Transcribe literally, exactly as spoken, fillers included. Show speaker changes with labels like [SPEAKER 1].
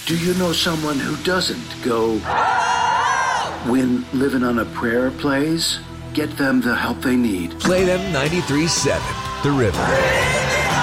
[SPEAKER 1] Do you know someone who doesn't go when Living on a Prayer plays? Get them the help they need.
[SPEAKER 2] Play them ninety-three point seven, The River.